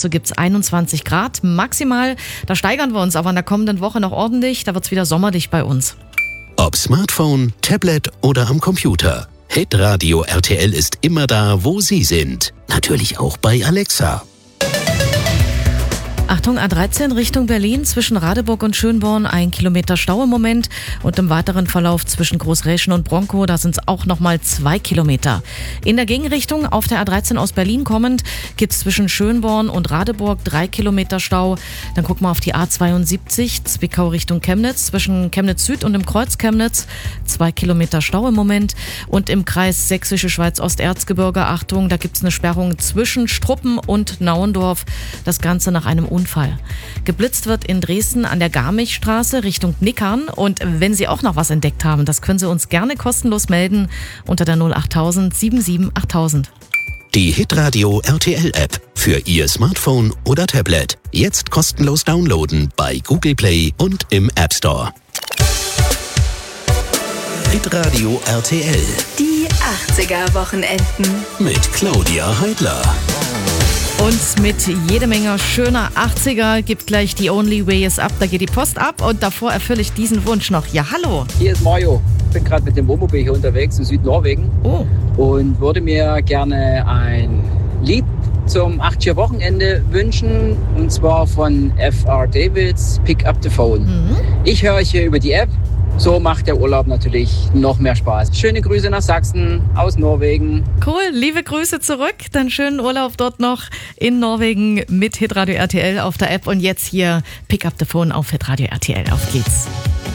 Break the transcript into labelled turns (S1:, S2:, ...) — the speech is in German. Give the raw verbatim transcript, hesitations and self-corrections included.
S1: Dazu gibt's einundzwanzig Grad maximal. Da steigern wir uns aber in der kommenden Woche noch ordentlich. Da wird's wieder sommerlich bei uns.
S2: Ob Smartphone, Tablet oder am Computer. Hitradio R T L ist immer da, wo Sie sind. Natürlich auch bei Alexa.
S1: Achtung, A dreizehn Richtung Berlin, zwischen Radeburg und Schönborn ein Kilometer Stau im Moment und im weiteren Verlauf zwischen Großräschen und Bronkow, da sind es auch nochmal zwei Kilometer. In der Gegenrichtung auf der A dreizehn aus Berlin kommend gibt es zwischen Schönborn und Radeburg drei Kilometer Stau. Dann gucken wir auf die A zweiundsiebzig, Zwickau Richtung Chemnitz, zwischen Chemnitz Süd und dem Kreuz Chemnitz, zwei Kilometer Stau im Moment. Und im Kreis Sächsische Schweiz-Osterzgebirge, Achtung, da gibt es eine Sperrung zwischen Struppen und Nauendorf, das Ganze nach einem Unfall. Geblitzt wird in Dresden an der Garmichstraße Richtung Nickern. Und wenn Sie auch noch was entdeckt haben, das können Sie uns gerne kostenlos melden unter der null achttausend siebenundsiebzig achttausend.
S2: Die Hitradio R T L App für Ihr Smartphone oder Tablet. Jetzt kostenlos downloaden bei Google Play und im App Store. Hitradio R T L.
S3: Die achtziger-Wochenenden.
S2: Mit Claudia Heidler.
S1: Und mit jede Menge schöner achtziger gibt gleich die Only Way Is Up. Da geht die Post ab und davor erfülle ich diesen Wunsch noch. Ja, hallo.
S4: Hier ist Mario. Ich bin gerade mit dem Wohnmobil hier unterwegs in Südnorwegen.
S1: Oh.
S4: Und würde mir gerne ein Lied zum achtziger-Wochenende wünschen. Und zwar von F R Davids, Pick Up the Phone.
S1: Mhm.
S4: Ich höre euch hier über die App. So macht der Urlaub natürlich noch mehr Spaß. Schöne Grüße nach Sachsen, aus Norwegen.
S1: Cool, liebe Grüße zurück. Dann schönen Urlaub dort noch in Norwegen mit Hitradio R T L auf der App. Und jetzt hier Pick Up the Phone auf Hitradio R T L. Auf geht's.